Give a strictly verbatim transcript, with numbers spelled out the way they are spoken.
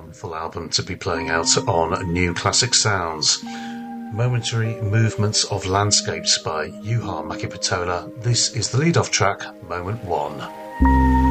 wonderful album to be playing out on New Classic Sounds. Momentary Movements of Landscapes by Juha Mäkipäätölä. This is the lead-off track, Moment One.